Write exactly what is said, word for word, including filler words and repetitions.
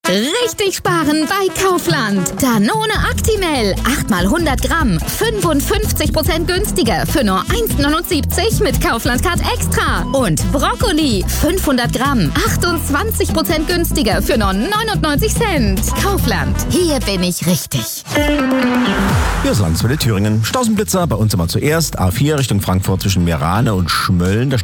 Richtig sparen bei Kaufland. Danone Actimel, acht mal hundert Gramm, fünfundfünfzig Prozent günstiger für nur eins neunundsiebzig mit Kaufland-Card Extra. Und Brokkoli, fünfhundert Gramm, achtundzwanzig Prozent günstiger für nur neunundneunzig Cent. Kaufland, hier bin ich richtig. Wir sind Thüringen. Stausenblitzer, bei uns immer zuerst. A vier Richtung Frankfurt zwischen Meerane und Schmölln. Da